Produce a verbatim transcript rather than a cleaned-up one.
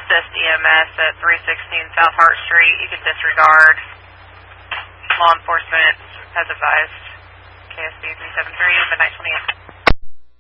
assist E M S at three sixteen South Hart Street. You can disregard. Law enforcement has advised. K S B three seven three, midnight twenty-eight.